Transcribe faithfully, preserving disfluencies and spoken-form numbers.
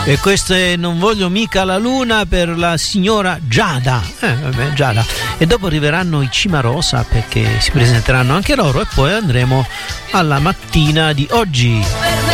E questo è Non voglio mica la luna per la signora Giada. Eh, vabbè, Giada. E dopo arriveranno i Cimarosa perché si presenteranno anche loro e poi andremo alla mattina di oggi.